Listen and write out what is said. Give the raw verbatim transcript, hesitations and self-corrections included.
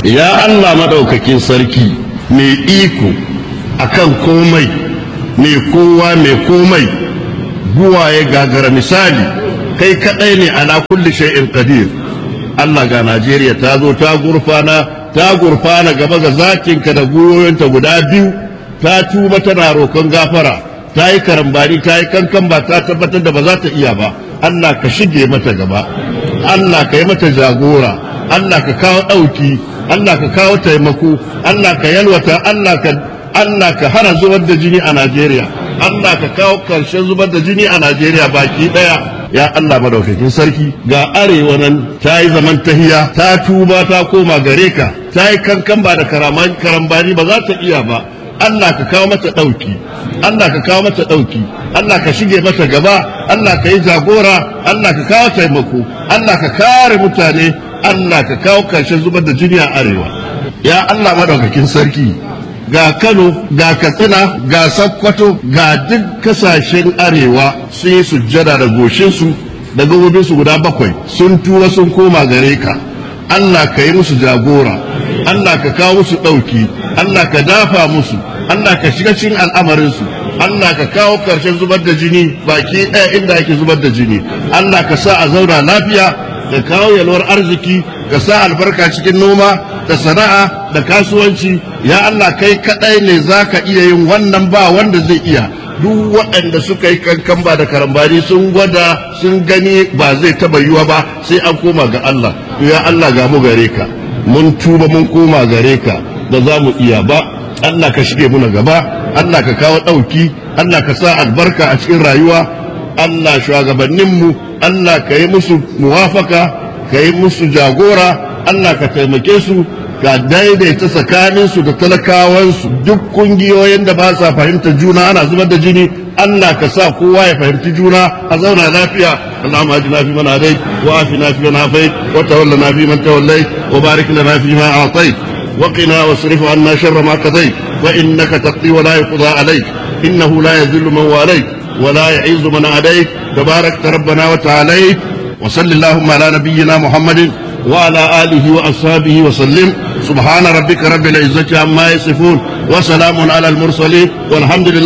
ya Allah madaukakin sarki mai iko akan komai, mai kowa mai komai, buwaye gagara misali, kai kadai ne ala kulli shay'in qadir. Allah ga Najeriya ta zo ta gurfana ta gurfana gaba ga zakinka da goyoyinta guda biyu, ta tuba tana roƙon gafara, ta yi karambani ta yi kankan ba ta tabbatar da ba za ta iya ba. Allah ka shige mata gaba, Allah ka yi mata jagora, Allah ka kawo ɗauki, Allah ka kawo taimako, Allah ka yalwata, Allah ka Allah ka hana zubar da jini a Najeriya, Allah ka kawo karshen zubar da jini a Najeriya baki daya. Ya Allah madaukakin sarki, ga arewa nan ta yi zaman tahiya, ta tuba ta koma gare ka, ta yi kankan ba da karambani ba za ta iya ba. Allah ka kawo mata ɗauki, Allah ka kawo mata ɗauki, Allah ka shige mata gaba, Allah ka yi jagora, Allah ka kawo taimako, Allah ka kare mutane, Allah ka kawo karshen zubar da jini a arewa. Ya Allah madaukakin sarki, ga Kano, ga Katsina, ga Sokoto, ga duk kasashen arewa sun yi sujjada da goshinsu da gabobinsu guda bakwai, sun tura sun koma gare ka. Allah ka yi musu jagora, Allah ka kawo musu ɗauki, Allah ka dafa musu, Allah ka shiga cikin al'amarinsu, Allah ka kawo ƙarshen zubar da jini baki ɗaya inda ake zubar da jini, Allah ka sa a zauna lafiya, ka kawo yalwar arziki, ka sa albarka cikin noma da sana'a da kasuwanci. Ya Allah kai kaɗai ne za ka iya yin wannan, ba wanda zai iya. Duk waɗanda suka yi kankan ba da karambani sun gwada sun gani ba zai taɓa yiwa ba, sai an koma ga Allah. Ya Allah ga mu gare ka, mun tuba mun koma gare ka, da za mu iya ba. Allah ka shige muna gaba, Allah ka kawo ɗauki, Allah ka sa albarka a cikin rayuwa. Allah shugabanninmu, Allah ka yi musu muwafaka, ka yi musu jagora, Allah ka taimake su, ka daidaita tsakaninsu da talakawansu. Duk kungiyoyin da ba sa fahimta juna ana zubar da jini, Allah ka sa kowa ya fahimci juna a zauna lafiya. Allahumma ajina fi man hadait wa afina fi man afait wa tawallana fi man tawallait wa barik lana fi ma a'tait wa qina wasrif 'anna sharra ma qadait wa innaka taqdi wa la yuqda alayk innahu la yadhillu man walayt wa la yu'izzu man adayt tabarakta rabbana wa ta'alayt wa sallallahu ala nabiyyina Muhammadin وعلى آله وأصحابه وسلم. سبحان ربك رب العزة عما يصفون وسلام على المرسلين والحمد لله.